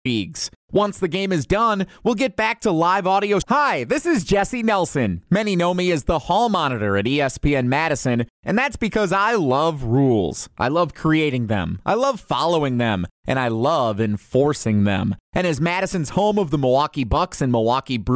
leagues. Once the game is done, we'll get back to live audio. Hi, this is Jesse Nelson. Many know me as the Hall Monitor at ESPN Madison, and that's because I love rules. I love creating them. I love following them, and I love enforcing them. And as Madison's home of the Milwaukee Bucks and Milwaukee Brewers,